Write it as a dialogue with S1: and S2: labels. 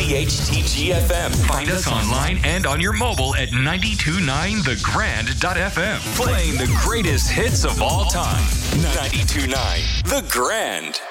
S1: WPHTG FM.
S2: Find us online and on your mobile at 929thegrand.fm.
S1: Playing the greatest hits of all time. 92.9 The Grand.